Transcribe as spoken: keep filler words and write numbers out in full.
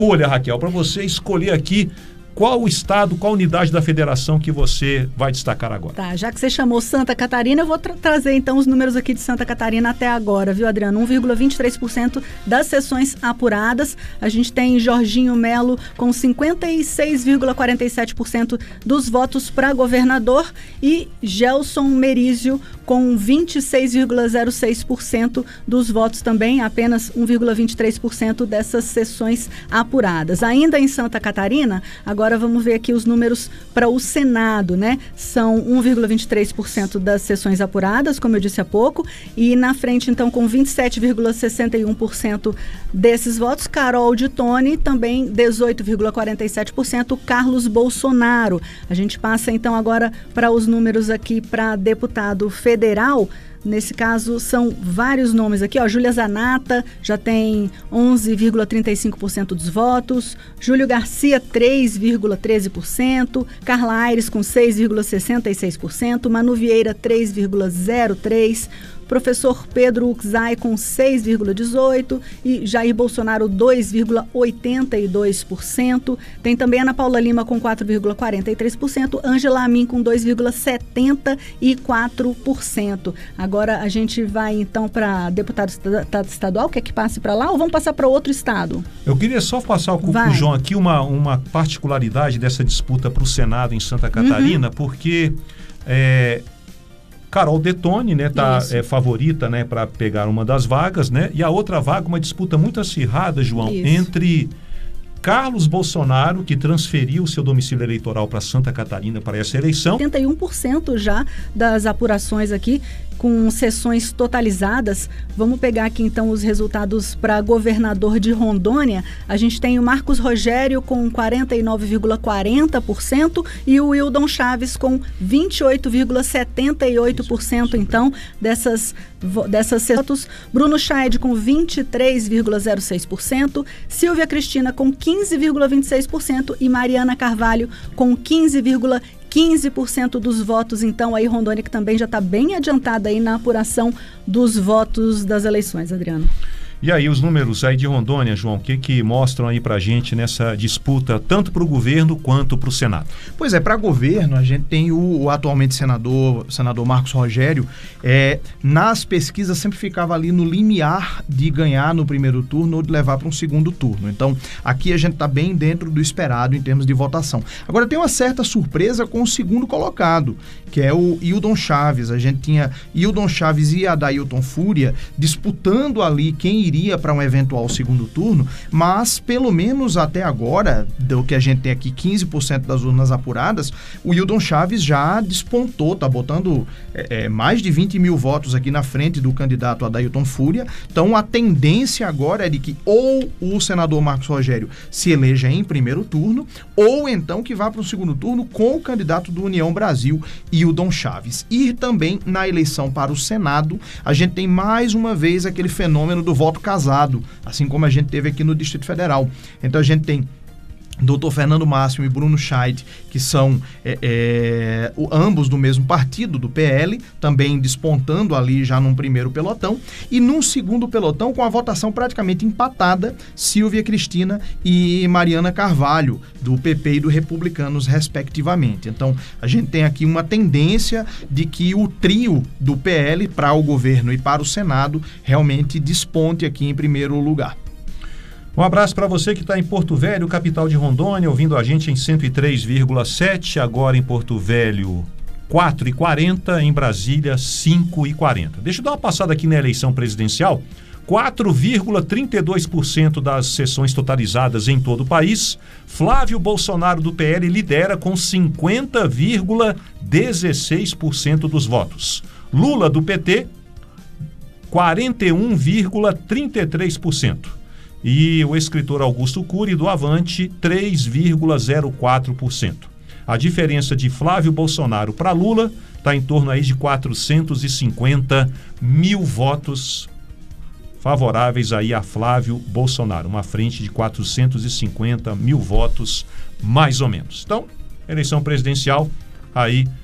Olha, Raquel, para você escolher aqui qual o estado, qual unidade da federação que você vai destacar agora. Tá, já que você chamou Santa Catarina, eu vou tra- trazer então os números aqui de Santa Catarina até agora, viu, Adriano? um vírgula vinte e três por cento das sessões apuradas. A gente tem Jorginho Melo com cinquenta e seis vírgula quarenta e sete por cento dos votos para governador e Gelson Merizio com vinte e seis vírgula zero seis por cento dos votos também, apenas um vírgula vinte e três por cento dessas sessões apuradas. Ainda em Santa Catarina, agora vamos ver aqui os números para o Senado, né? São um vírgula vinte e três por cento das sessões apuradas, como eu disse há pouco, e na frente, então, com vinte e sete vírgula sessenta e um por cento desses votos, Carol de Tone, também dezoito vírgula quarenta e sete por cento, Carlos Bolsonaro. A gente passa, então, agora para os números aqui para deputado federal. Nesse caso, são vários nomes aqui, ó. Júlia Zanata já tem onze vírgula trinta e cinco por cento dos votos, Júlio Garcia, três vírgula treze por cento, Carla Aires com seis vírgula sessenta e seis por cento, Manu Vieira, três vírgula zero três por cento, professor Pedro Uxai com seis vírgula dezoito por cento e Jair Bolsonaro, dois vírgula oitenta e dois por cento. Tem também Ana Paula Lima com quatro vírgula quarenta e três por cento, Ângela Amin com dois vírgula setenta e quatro por cento. Agora a gente vai então para deputado estadual, quer que passe para lá ou vamos passar para outro estado? Eu queria só passar com o João aqui uma, uma particularidade dessa disputa para o Senado em Santa Catarina, uhum. porque é, Carol de Tone, né, tá é, favorita, né, para pegar uma das vagas, né, e a outra vaga, uma disputa muito acirrada, João, Isso. entre Carlos Bolsonaro, que transferiu seu domicílio eleitoral para Santa Catarina para essa eleição. oitenta e um por cento já das apurações aqui, com sessões totalizadas. Vamos pegar aqui então os resultados para governador de Rondônia. A gente tem o Marcos Rogério com quarenta e nove vírgula quarenta por cento e o Wildon Chaves com vinte e oito vírgula setenta e oito por cento então dessas dessas votos. Bruno Scheid com vinte e três vírgula zero seis por cento, Silvia Cristina com quinze vírgula vinte e seis por cento e Mariana Carvalho com quinze vírgula quinze por cento dos votos. Então, aí Rondônia que também já está bem adiantada aí na apuração dos votos das eleições, Adriano. E aí os números aí de Rondônia, João, o que que mostram aí pra gente nessa disputa, tanto para o governo quanto para o Senado? Pois é, para governo a gente tem o, o atualmente senador, senador Marcos Rogério, é, nas pesquisas sempre ficava ali no limiar de ganhar no primeiro turno ou de levar para um segundo turno. Então, aqui a gente está bem dentro do esperado em termos de votação. Agora tem uma certa surpresa com o segundo colocado, que é o Wildon Chaves. A gente tinha Wildon Chaves e Adailton Fúria disputando ali quem iria para um eventual segundo turno, mas pelo menos até agora, do que a gente tem aqui, quinze por cento das urnas apuradas, o Wildon Chaves já despontou, tá botando é, mais de vinte mil votos aqui na frente do candidato Adailton Fúria. Então a tendência agora é de que ou o senador Marcos Rogério se eleja em primeiro turno, ou então que vá para o segundo turno com o candidato do União Brasil, Wildon Chaves. E também na eleição para o Senado, a gente tem mais uma vez aquele fenômeno do voto casado, assim como a gente teve aqui no Distrito Federal. Então a gente tem doutor Fernando Máximo e Bruno Scheid, que são é, é, o, ambos do mesmo partido, do P L, também despontando ali já num primeiro pelotão, e num segundo pelotão com a votação praticamente empatada, Silvia Cristina e Mariana Carvalho, do P P e do Republicanos, respectivamente. Então, a gente tem aqui uma tendência de que o trio do P L para o governo e para o Senado realmente desponte aqui em primeiro lugar. Um abraço para você que está em Porto Velho, capital de Rondônia, ouvindo a gente em cento e três vírgula sete, agora em Porto Velho quatro e quarenta, em Brasília cinco e quarenta. Deixa eu dar uma passada aqui na eleição presidencial. quatro vírgula trinta e dois por cento das sessões totalizadas em todo o país. Flávio Bolsonaro do P L lidera com cinquenta vírgula dezesseis por cento dos votos. Lula do P T, quarenta e um vírgula trinta e três por cento. E o escritor Augusto Cury, do Avante, três vírgula zero quatro por cento. A diferença de Flávio Bolsonaro para Lula está em torno aí de quatrocentos e cinquenta mil votos favoráveis aí a Flávio Bolsonaro. Uma frente de quatrocentos e cinquenta mil votos, mais ou menos. Então, eleição presidencial aí